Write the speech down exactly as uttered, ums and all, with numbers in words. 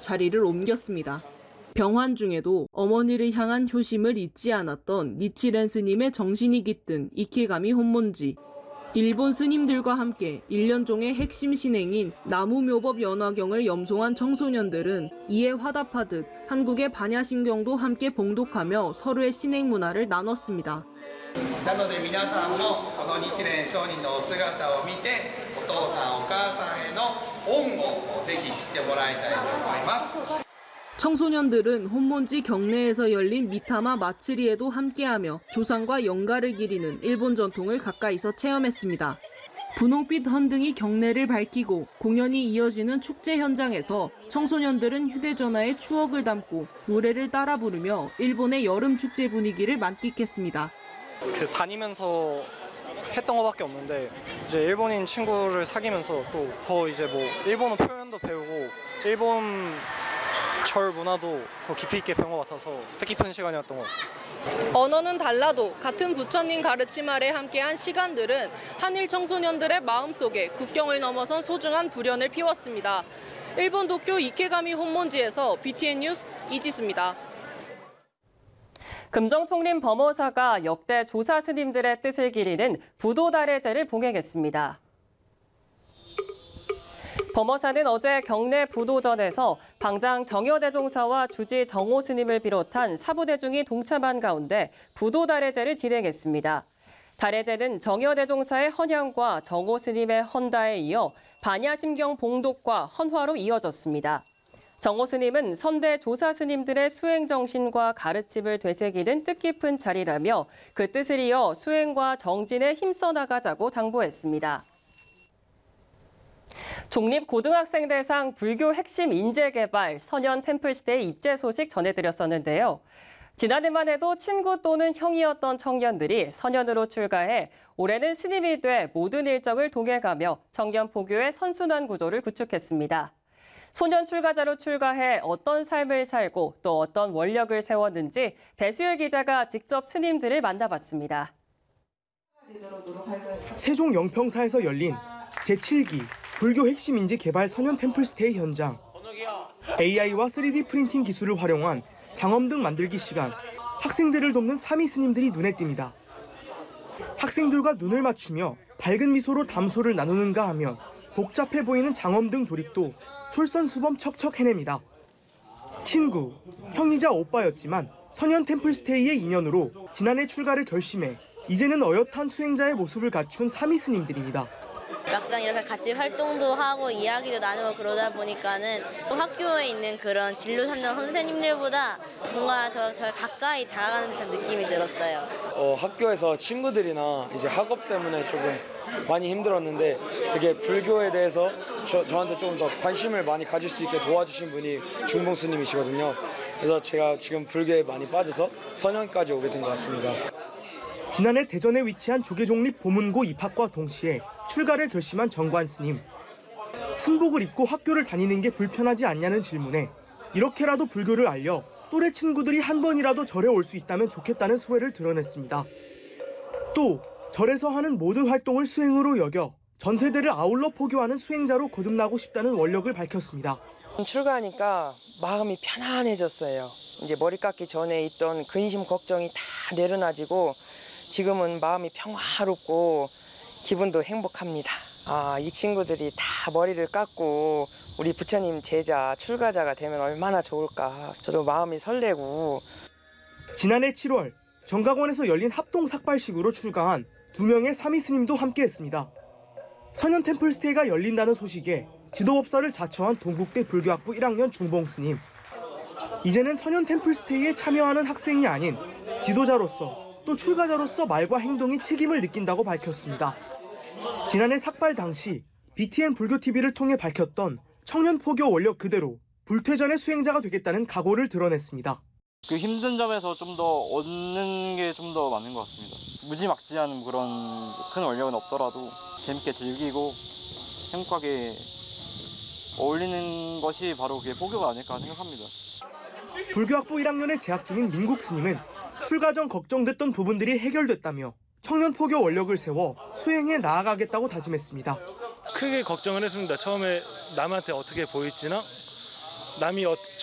자리를 옮겼습니다. 병환 중에도 어머니를 향한 효심을 잊지 않았던 니치렌 스님의 정신이 깃든 이케가미 혼몬지. 일본 스님들과 함께 일련종의 핵심 신행인 나무묘법 연화경을 염송한 청소년들은 이에 화답하듯 한국의 반야심경도 함께 봉독하며 서로의 신행 문화를 나눴습니다. なので皆さんもこの日蓮上人のお姿を見てお父さんお母さんへの恩をぜひ知ってもらいたいと思います。 청소년들은 혼몬지 경내에서 열린 미타마 마츠리에도 함께하며 조상과 영가를 기리는 일본 전통을 가까이서 체험했습니다. 분홍빛 헌등이 경내를 밝히고 공연이 이어지는 축제 현장에서 청소년들은 휴대전화에 추억을 담고 노래를 따라 부르며 일본의 여름 축제 분위기를 만끽했습니다. 그 다니면서 했던 것밖에 없는데 이제 일본인 친구를 사귀면서 또 더 이제 뭐 일본어 표현도 배우고 일본 절 문화도 더 깊이 있게 배운 것 같아서 뜻깊은 시간이었던 것 같습니다. 언어는 달라도 같은 부처님 가르침 아래 함께한 시간들은 한일 청소년들의 마음속에 국경을 넘어선 소중한 불연을 피웠습니다. 일본 도쿄 이케가미 혼몬지에서 비티엔 뉴스 이지수입니다. 금정총림 범어사가 역대 조사 스님들의 뜻을 기리는 부도다래제를 봉행했습니다. 범어사는 어제 경내 부도전에서 방장 정여대종사와 주지 정호 스님을 비롯한 사부대중이 동참한 가운데 부도다래제를 진행했습니다. 다래제는 정여대종사의 헌향과 정호 스님의 헌다에 이어 반야심경 봉독과 헌화로 이어졌습니다. 정호 스님은 선대 조사 스님들의 수행 정신과 가르침을 되새기는 뜻깊은 자리라며 그 뜻을 이어 수행과 정진에 힘써 나가자고 당부했습니다. 종립고등학생대상 불교 핵심 인재개발 선현 템플스테이 입제 소식 전해드렸었는데요. 지난해만 해도 친구 또는 형이었던 청년들이 선현으로 출가해 올해는 스님이 돼 모든 일정을 동행하며 청년 포교의 선순환 구조를 구축했습니다. 소년 출가자로 출가해 어떤 삶을 살고 또 어떤 원력을 세웠는지 배수열 기자가 직접 스님들을 만나봤습니다. 세종 영평사에서 열린 제칠 기 불교 핵심 인재 개발 선현 템플스테이 현장. 에이아이와 쓰리디 프린팅 기술을 활용한 장엄등 만들기 시간. 학생들을 돕는 사미 스님들이 눈에 띕니다. 학생들과 눈을 맞추며 밝은 미소로 담소를 나누는가 하면 복잡해 보이는 장엄등 조립도 솔선수범 척척 해냅니다. 친구, 형이자 오빠였지만 선현 템플스테이의 인연으로 지난해 출가를 결심해 이제는 어엿한 수행자의 모습을 갖춘 사미 스님들입니다. 막상 이렇게 같이 활동도 하고 이야기도 나누고 그러다 보니까는 또 학교에 있는 그런 진로 삼는 선생님들보다 뭔가 더 저 가까이 다가가는 듯한 느낌이 들었어요. 어, 학교에서 친구들이나 이제 학업 때문에 조금 많이 힘들었는데 되게 불교에 대해서 저, 저한테 조금 더 관심을 많이 가질 수 있게 도와주신 분이 중봉 스님이시거든요. 그래서 제가 지금 불교에 많이 빠져서 선현까지 오게 된 것 같습니다. 지난해 대전에 위치한 조계종립 보문고 입학과 동시에 출가를 결심한 정관 스님. 승복을 입고 학교를 다니는 게 불편하지 않냐는 질문에 이렇게라도 불교를 알려 또래 친구들이 한 번이라도 절에 올 수 있다면 좋겠다는 소회를 드러냈습니다. 또 절에서 하는 모든 활동을 수행으로 여겨 전 세대를 아울러 포교하는 수행자로 거듭나고 싶다는 원력을 밝혔습니다. 출가하니까 마음이 편안해졌어요. 이제 머리 깎기 전에 있던 근심 걱정이 다 내려놔지고 지금은 마음이 평화롭고 기분도 행복합니다. 아, 이 친구들이 다 머리를 깎고 우리 부처님 제자 출가자가 되면 얼마나 좋을까. 저도 마음이 설레고. 지난해 칠월 정각원에서 열린 합동 삭발식으로 출가한 두 명의 사미 스님도 함께했습니다. 선현 템플스테이가 열린다는 소식에 지도법사를 자처한 동국대 불교학부 일 학년 중봉 스님. 이제는 선현 템플스테이에 참여하는 학생이 아닌 지도자로서 또 출가자로서 말과 행동이 책임을 느낀다고 밝혔습니다. 지난해 삭발 당시 비티엔 불교티비를 통해 밝혔던 청년 포교 원력 그대로 불퇴전의 수행자가 되겠다는 각오를 드러냈습니다. 그 힘든 점에서 좀 더 얻는 게 좀 더 많은 것 같습니다. 무지막지한 그런 큰 원력은 없더라도 재밌게 즐기고 행복하게 어울리는 것이 바로 그게 포교가 아닐까 생각합니다. 불교학부 일 학년에 재학 중인 민국 스님은 출가 전 걱정됐던 부분들이 해결됐다며 청년 포교 원력을 세워 수행해 나아가겠다고 다짐했습니다. 크게 걱정을 했습니다. 처음에 남한테 어떻게 보일지나 남이 어,